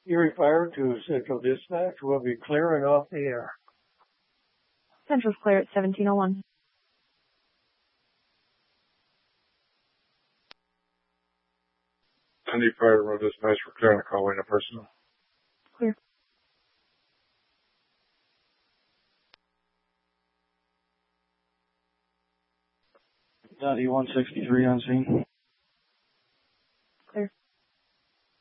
Erie Fire to Central Dispatch will be clearing off the air. Central's clear at 1701. Sunday Fire Road Dispatch for clearing the call into personal. Clear. E163 on scene.